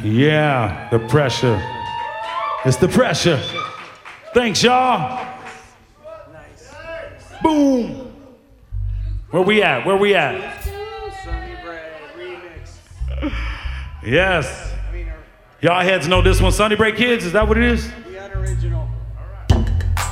Yeah, the pressure. It's the pressure. Thanks, y'all. Nice. Boom. Where we at? Where we at? Sonny Bray remix. Yes. I mean, Y'all heads know this one. Sunday Break Kids, is that what it is? the unoriginal.